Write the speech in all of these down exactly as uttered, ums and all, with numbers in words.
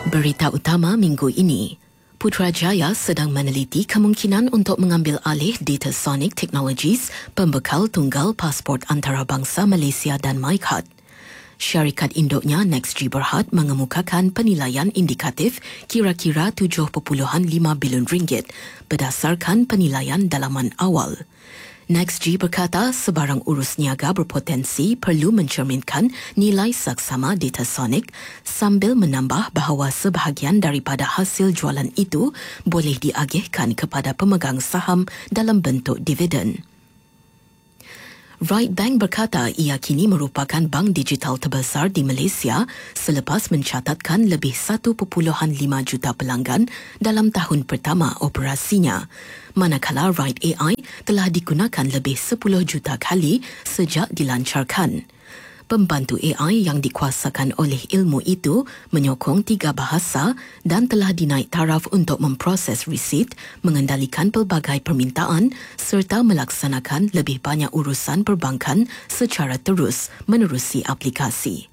Berita utama minggu ini. Putrajaya sedang meneliti kemungkinan untuk mengambil alih Datasonic Technologies, pembekal tunggal pasport antarabangsa Malaysia dan MyCard. Syarikat induknya NextG Berhad mengemukakan penilaian indikatif kira-kira tujuh perpuluhan lima bilion ringgit berdasarkan penilaian dalaman awal. NextG berkata sebarang urus niaga berpotensi perlu mencerminkan nilai saksama Datasonic sambil menambah bahawa sebahagian daripada hasil jualan itu boleh diagihkan kepada pemegang saham dalam bentuk dividen. Right Bank berkata ia kini merupakan bank digital terbesar di Malaysia selepas mencatatkan lebih satu perpuluhan lima juta pelanggan dalam tahun pertama operasinya. Manakala Right A I telah digunakan lebih sepuluh juta kali sejak dilancarkan. Pembantu A I yang dikuasakan oleh ilmu itu menyokong tiga bahasa dan telah dinaik taraf untuk memproses resit, mengendalikan pelbagai permintaan serta melaksanakan lebih banyak urusan perbankan secara terus menerusi aplikasi.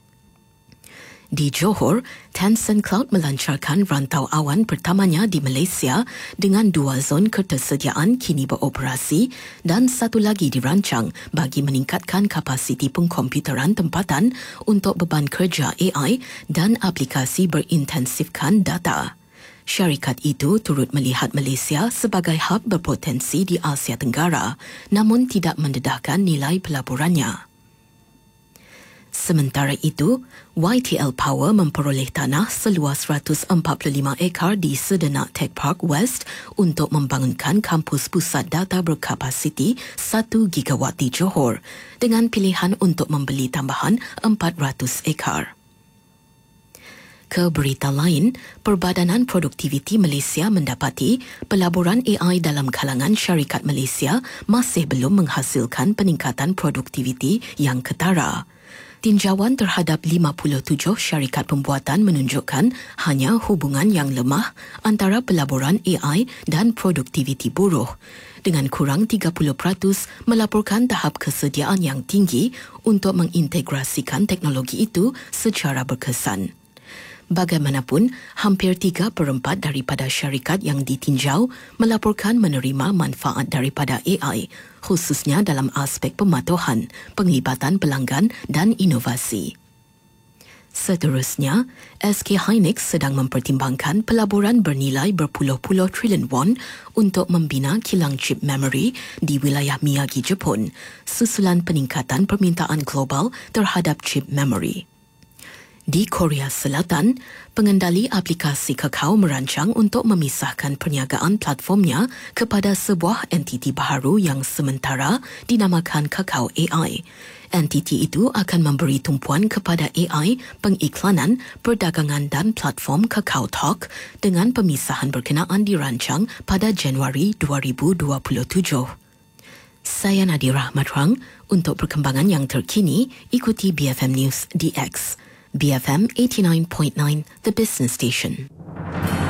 Di Johor, Tencent Cloud melancarkan rantau awan pertamanya di Malaysia dengan dua zon ketersediaan kini beroperasi dan satu lagi dirancang bagi meningkatkan kapasiti pengkomputeran tempatan untuk beban kerja A I dan aplikasi berintensifkan data. Syarikat itu turut melihat Malaysia sebagai hub berpotensi di Asia Tenggara namun tidak mendedahkan nilai pelaburannya. Sementara itu, Y T L Power memperoleh tanah seluas seratus empat puluh lima ekar di Sedenak Tech Park West untuk membangunkan kampus pusat data berkapasiti satu gigawatt di Johor dengan pilihan untuk membeli tambahan empat ratus ekar. Ke berita lain, Perbadanan Produktiviti Malaysia mendapati pelaburan A I dalam kalangan syarikat Malaysia masih belum menghasilkan peningkatan produktiviti yang ketara. Tinjauan terhadap lima puluh tujuh syarikat pembuatan menunjukkan hanya hubungan yang lemah antara pelaburan A I dan produktiviti buruh, dengan kurang tiga puluh peratus melaporkan tahap kesediaan yang tinggi untuk mengintegrasikan teknologi itu secara berkesan. Bagaimanapun, hampir tiga perempat daripada syarikat yang ditinjau melaporkan menerima manfaat daripada A I, khususnya dalam aspek pematuhan, penglibatan pelanggan dan inovasi. Seterusnya, S K Hynix sedang mempertimbangkan pelaburan bernilai berpuluh-puluh trilion won untuk membina kilang chip memory di wilayah Miyagi, Jepun, susulan peningkatan permintaan global terhadap chip memory. Di Korea Selatan, pengendali aplikasi Kakao merancang untuk memisahkan perniagaan platformnya kepada sebuah entiti baharu yang sementara dinamakan Kakao A I. Entiti itu akan memberi tumpuan kepada A I, pengiklanan, perdagangan dan platform Kakao Talk dengan pemisahan berkenaan dirancang pada Januari dua ribu dua puluh tujuh. Saya Nadira Matrang. Untuk perkembangan yang terkini, ikuti B F M News D X. B F M eighty-nine point nine, the business station.